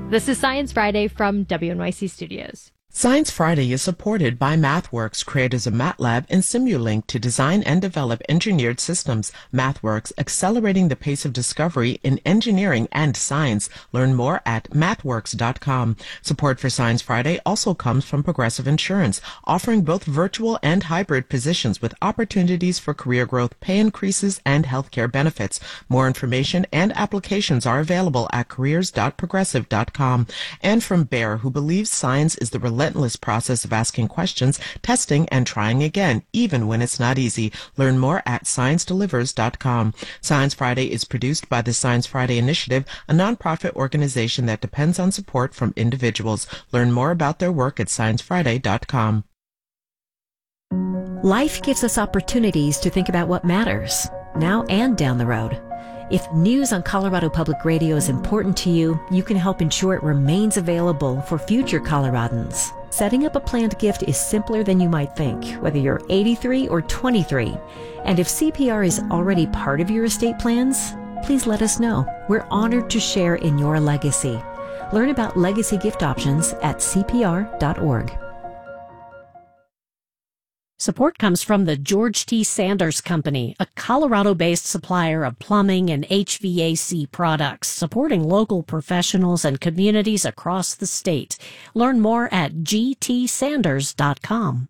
This is Science Friday from WNYC Studios. Science Friday is supported by MathWorks, creators of MATLAB and Simulink to design and develop engineered systems. MathWorks, accelerating the pace of discovery in engineering and science. Learn more at mathworks.com. Support for Science Friday also comes from Progressive Insurance, offering both virtual and hybrid positions with opportunities for career growth, pay increases, and healthcare benefits. More information and applications are available at careers.progressive.com. And from Bayer, who believes science is the relentless process of asking questions, testing, and trying again, even when it's not easy. Learn more at ScienceDelivers.com. Science Friday is produced by the Science Friday Initiative, a nonprofit organization that depends on support from individuals. Learn more about their work at ScienceFriday.com. Life gives us opportunities to think about what matters, now and down the road. If news on Colorado Public Radio is important to you, you can help ensure it remains available for future Coloradans. Setting up a planned gift is simpler than you might think, whether you're 83 or 23. And if CPR is already part of your estate plans, please let us know. We're honored to share in your legacy. Learn about legacy gift options at CPR.org. Support comes from the George T. Sanders Company, a Colorado-based supplier of plumbing and HVAC products, supporting local professionals and communities across the state. Learn more at gtsanders.com.